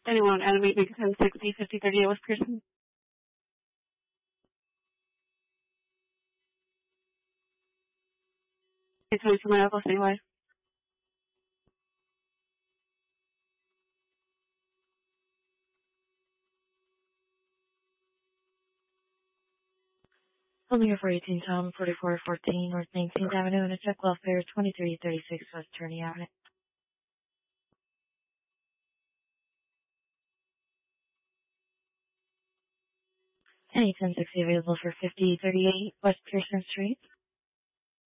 Anyone animate me 10, 60, 50, 38 West Pearson? It's really for my uncle statewide. I'm here for 18 Tom, 4414 North 19th Avenue, and a check welfare 2336 West Turney Avenue. Any 1060 available for 5038 West Pearson Street.